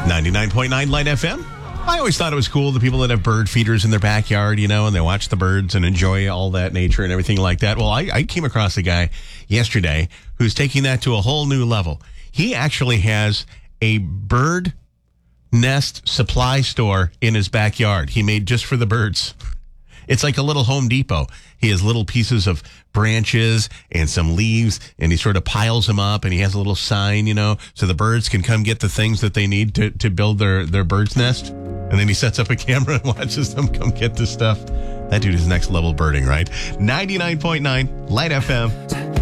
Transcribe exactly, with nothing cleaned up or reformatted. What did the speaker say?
ninety-nine point nine Light F M. I always thought it was cool, the people that have bird feeders in their backyard, you know, and they watch the birds and enjoy all that nature and everything like that. Well, I, I came across a guy yesterday who's taking that to a whole new level. He actually has a bird nest supply store in his backyard he made just for the birds. It's like a little Home Depot. He has little pieces of branches and some leaves, and he sort of piles them up, and he has a little sign, you know, so the birds can come get the things that they need to, to build their, their bird's nest. And then he sets up a camera and watches them come get the stuff. That dude is next level birding, right? ninety-nine point nine Light F M.